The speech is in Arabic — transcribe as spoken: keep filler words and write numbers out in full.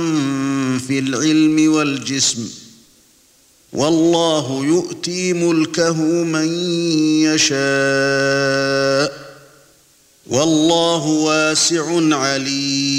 في العلم والجسم والله يؤتي ملكه من يشاء والله واسع عليم